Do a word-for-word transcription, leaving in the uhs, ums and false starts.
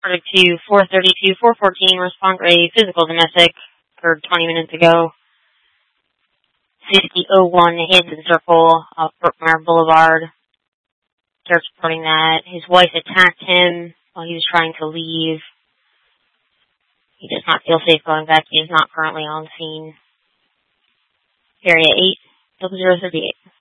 to four thirty-two, four fourteen, respond grade, physical domestic, occurred twenty minutes ago. fifty oh one, Hanson Circle, off Brookmeyer Boulevard. Starts reporting that his wife attacked him while he was trying to leave. He does not feel safe going back. He is not currently on scene. Area eight, double zero thirty-eight.